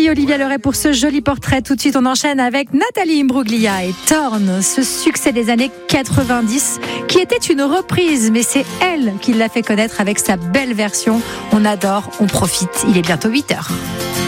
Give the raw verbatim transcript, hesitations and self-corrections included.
Merci Olivia Leray pour ce joli portrait. Tout de suite, on enchaîne avec Nathalie Imbruglia et Torn, ce succès des années quatre-vingt-dix qui était une reprise, mais c'est elle qui l'a fait connaître avec sa belle version. On adore, on profite. Il est bientôt huit heures.